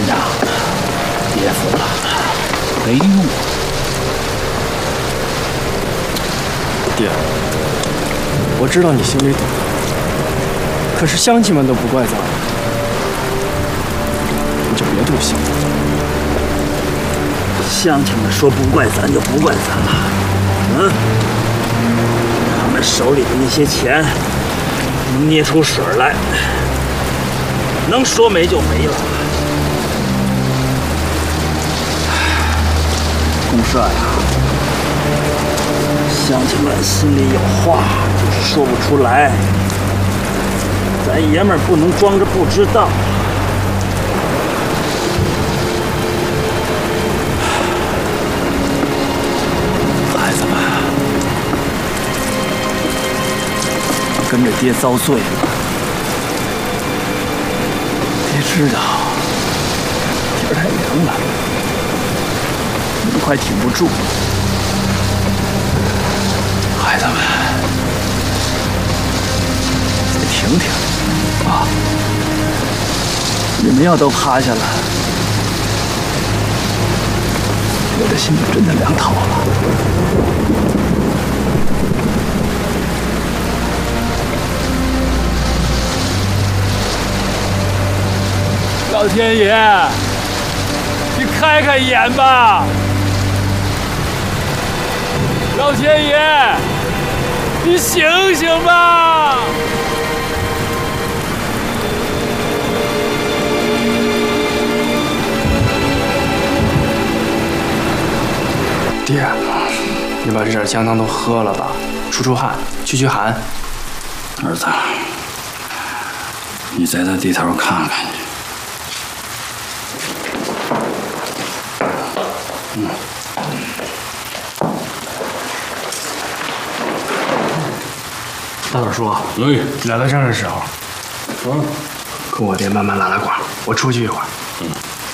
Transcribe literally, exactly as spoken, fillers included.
长，别服了，没用啊！ 爹，我知道你心里懂，可是乡亲们都不怪咱，你就别多想。 乡亲们说不怪咱就不怪咱了，嗯？他们手里的那些钱能捏出水来，能说没就没了。公社呀，乡亲们心里有话就是说不出来，咱爷们儿不能装着不知道。孩子们，跟着爹遭罪了。爹知道天儿太凉了，你们快挺不住了。孩子们，再挺挺啊！你们要都趴下了，我的心就真的凉透了。 老天爷，你开开眼吧！老天爷，你醒醒吧！ 爹，你把这点姜汤都喝了吧，出出汗，驱驱寒。 儿子，你再在地头看看去。嗯。大枣叔， 哎， 来到正是时候。 嗯， 跟我爹慢慢拉拉呱，我出去一会儿。